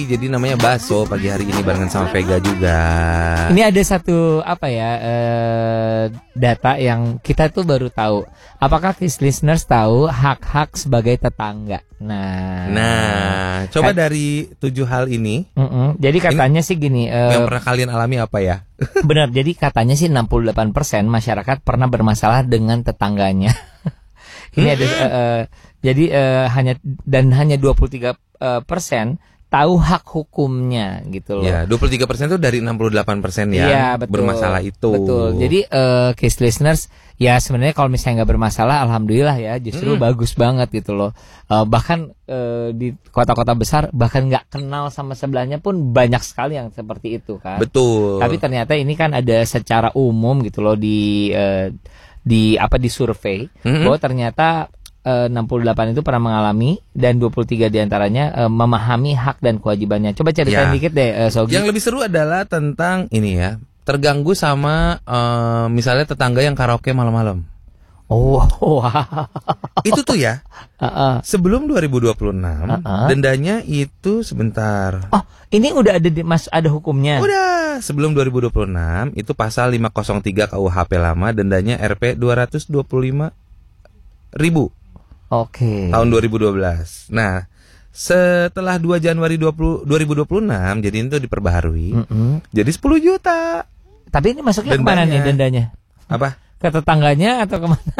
Jadi namanya Baso pagi hari ini barengan sama Vega juga. Ini ada satu data yang kita tuh baru tahu. Apakah Kiss listeners tahu hak-hak sebagai tetangga? Nah, coba dari 7 hal ini. Jadi katanya sih gini. Yang pernah kalian alami apa ya? Benar. Jadi katanya sih 68% masyarakat pernah bermasalah dengan tetangganya. Ini ada hanya 23% tahu hak hukumnya gitu loh. Ya, 23% itu dari 68% yang ya, betul, bermasalah itu. Betul. Jadi case listeners ya sebenarnya kalau misalnya nggak bermasalah, alhamdulillah ya, justru bagus banget gitu loh. Bahkan di kota-kota besar bahkan nggak kenal sama sebelahnya pun banyak sekali yang seperti itu kan. Betul. Tapi ternyata ini kan ada secara umum gitu loh di survei bahwa ternyata 68 itu pernah mengalami dan 23 diantaranya memahami hak dan kewajibannya. Coba ceritain dikit deh, Sogi. Yang lebih seru adalah tentang ini ya, terganggu sama misalnya tetangga yang karaoke malam-malam. Oh, itu tuh ya. Sebelum 2026 dendanya itu sebentar. Oh, ini udah ada hukumnya. Udah, sebelum 2026 itu pasal 503 KUHP lama, dendanya Rp 225.000. Oke. Tahun 2012. Nah, setelah 2 Januari 2026 jadi itu diperbaharui. Jadi 10 juta. Tapi ini masuknya kemana nih dendanya? Apa? Ke tetangganya atau kemana?